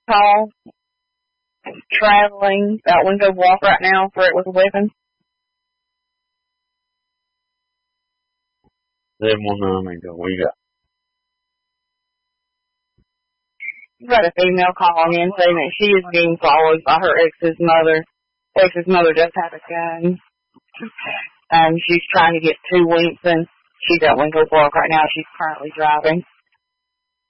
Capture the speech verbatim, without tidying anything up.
call, traveling, out window walk right now, threat with a weapon. seven one nine, go. What you got? You got a female calling in saying that she is being followed by her ex's mother. Ex's mother does have a gun. Um, she's trying to get to Winston. She's at Wingo Park right now. She's currently driving.